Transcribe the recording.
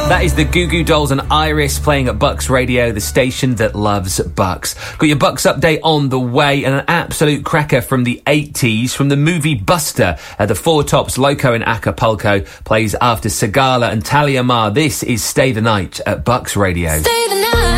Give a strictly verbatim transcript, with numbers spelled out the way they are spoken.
That is the Goo Goo Dolls and Iris playing at Bucks Radio, the station that loves Bucks. Got your Bucks update on the way, and an absolute cracker from the eighties, from the movie Buster. Uh, the Four Tops, Loco in Acapulco, plays after Sigala and Talia Mar. This is Stay the Night at Bucks Radio. Stay the night.